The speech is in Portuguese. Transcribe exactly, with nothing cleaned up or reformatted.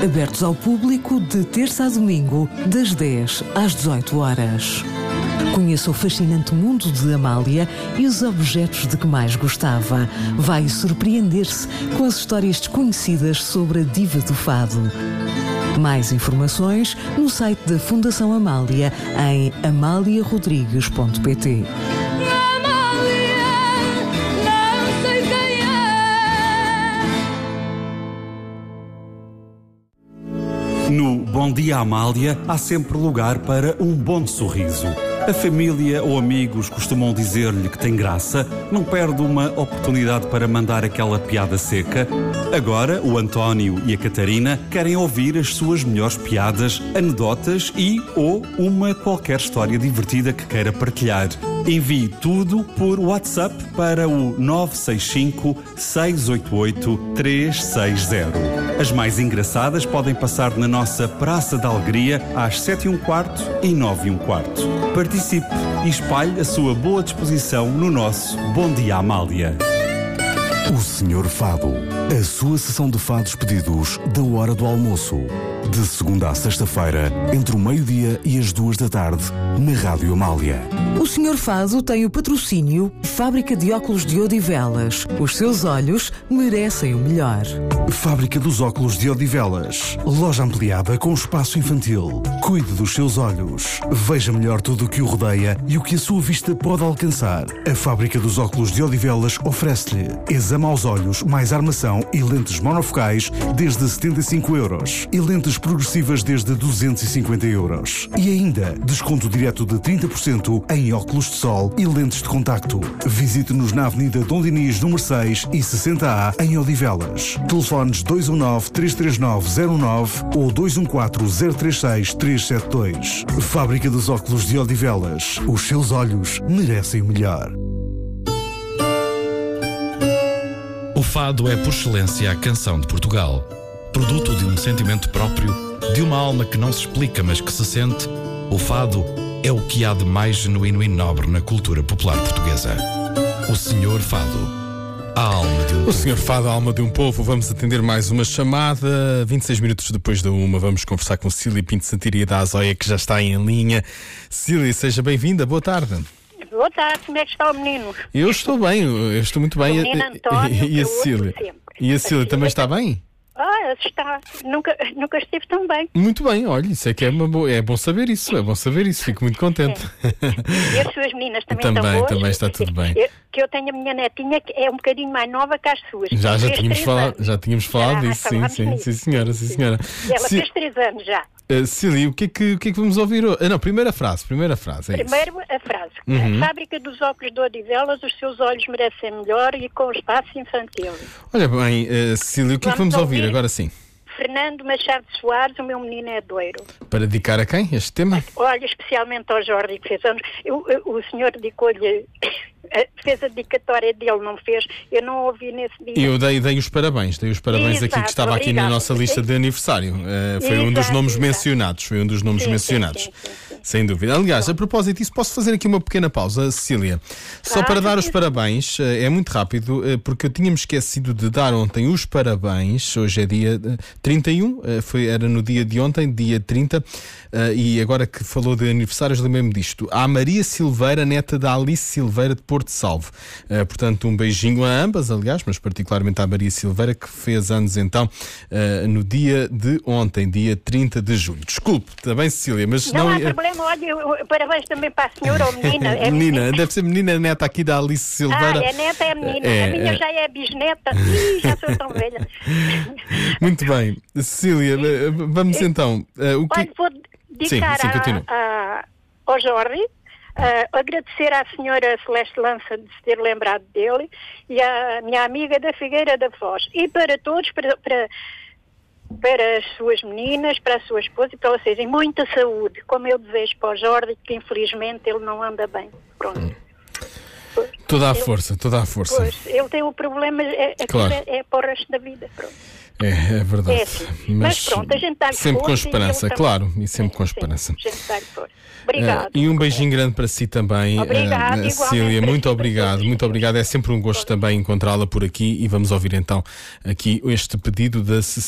Abertos ao público de terça a domingo, das dez às dezoito horas. Conheça o fascinante mundo de Amália e os objetos de que mais gostava. Vai surpreender-se com as histórias desconhecidas sobre a diva do fado. Mais informações no site da Fundação Amália em amália rodrigues ponto pt. No Bom Dia Amália há sempre lugar para um bom sorriso. A família ou amigos costumam dizer-lhe que tem graça, não perde uma oportunidade para mandar aquela piada seca. Agora, o António e a Catarina querem ouvir as suas melhores piadas, anedotas e ou uma qualquer história divertida que queira partilhar. Envie tudo por WhatsApp para o nove seis cinco, seis oito oito, três seis zero. As mais engraçadas podem passar na nossa Praça da Alegria às sete e um quarto e nove e um quarto. Participe e espalhe a sua boa disposição no nosso Bom Dia Amália. O Senhor Fado, a sua sessão de fados pedidos da hora do almoço. De segunda a sexta-feira, entre o meio-dia e as duas da tarde, na Rádio Amália. O senhor Fado tem o patrocínio Fábrica de Óculos de Odivelas. Os seus olhos merecem o melhor. Fábrica dos Óculos de Odivelas. Loja ampliada com espaço infantil. Cuide dos seus olhos. Veja melhor tudo o que o rodeia e o que a sua vista pode alcançar. A Fábrica dos Óculos de Odivelas oferece-lhe exame aos olhos, mais armação e lentes monofocais desde setenta e cinco euros. E lentes progressivas desde duzentos e cinquenta euros. E ainda, desconto direto de trinta por cento em óculos de sol e lentes de contacto. Visite-nos na Avenida Dom Dinis, número seis e sessenta A, em Odivelas. Telefones dois um nove, três três nove, zero nove ou dois um quatro, zero três seis, três sete dois. Fábrica dos Óculos de Odivelas. Os seus olhos merecem o melhor. O fado é, por excelência, a canção de Portugal. Produto de um sentimento próprio, de uma alma que não se explica, mas que se sente, o fado é o que há de mais genuíno e nobre na cultura popular portuguesa. O Senhor Fado, a alma de um povo. O Senhor Fado, a alma de um povo. Vamos atender mais uma chamada. vinte e seis minutos depois da uma, vamos conversar com Cília Pinto Santiria da Azóia, que já está em linha. Cília, seja bem-vinda. Boa tarde. Boa tarde, como é que está o menino? Eu estou bem, eu estou muito bem. O menino António, e a Cília? E a Cília também está bem? Ah, está. Nunca, nunca esteve tão bem. Muito bem, olha, isso é que é, uma boa, é bom saber isso, é bom saber isso, fico muito contente. É. E as suas meninas também, também estão boas? Também está tudo bem. Eu, que eu tenho a minha netinha que é um bocadinho mais nova que as suas. Já, já tínhamos falado, já tínhamos falado já, disso, sim, sim, sim, senhora, sim, senhora. Ela Sim. fez três anos já. Uh, Cília, o que, é que, o que é que vamos ouvir hoje? Ah, não, primeira frase, primeira frase. É Primeiro isso. a frase. Uhum. A Fábrica dos Óculos de Odivelas, os seus olhos merecem melhor e com espaço infantil. Olha bem, uh, Cília, o que é que vamos ouvir? ouvir agora sim? Fernando Machado Soares, o meu menino é doiro. Para dedicar a quem este tema? Olha, especialmente ao Jordi, que fez anos. Eu, eu, o senhor dedicou-lhe, fez a dedicatória dele, não fez? Eu não ouvi nesse dia. Eu dei, dei os parabéns, dei os parabéns Exato, aqui que estava obrigado. aqui na nossa lista de aniversário. Uh, foi Exato, um dos nomes exato. mencionados, foi um dos nomes Sim, mencionados. sim, sim, sim, sim. Sem dúvida. Aliás, a propósito disso, posso fazer aqui uma pequena pausa, Cecília? Só Ah, para dar os sim. parabéns, é muito rápido, porque eu tinha-me esquecido de dar ontem os parabéns. Hoje é dia trinta e um, foi, era no dia de ontem, dia trinta, e agora que falou de aniversários, lembrei-me disto. À Maria Silveira, neta da Alice Silveira de Porto Salvo. Portanto, um beijinho a ambas, aliás, mas particularmente à Maria Silveira, que fez anos então no dia de ontem, dia trinta de julho. Desculpe, também, Cecília, mas Não, não há problema, olha, eu- parabéns também para a senhora ou menina. É menina, deve ser menina neta aqui da Alice Silveira. Ah, é neta, é menina. É, a minha é. já é bisneta. Ih, já sou tão velha. Muito bem. Cecília, eh, vamos então. eh, o que... Olha, vou dedicar Sim, sim, continua. a, a, ao Jorge, a, agradecer à senhora Celeste Lança de se ter lembrado dele e à minha amiga da Figueira da Foz. E para todos, para, para, para as suas meninas, para a sua esposa e para vocês, em muita saúde, como eu desejo para o Jorge, que infelizmente ele não anda bem. Pronto. Hum. Pois, Toda a ele- força, toda a força. Pois, ele tem o problema, é, é, Claro. é, é para o resto da vida. Pronto. É, é verdade. É assim. Mas pronto, a gente dá-lhe sempre com força e esperança, ele também. claro, e sempre com Sim, esperança. a gente dá-lhe força. Obrigado. Eh, e um beijinho grande para si também, Obrigado, eh, igualmente Cecília. para Muito si, obrigado, para muito todos. obrigado. É sempre um gosto também encontrá-la por aqui e vamos ouvir então aqui este pedido da Cecília.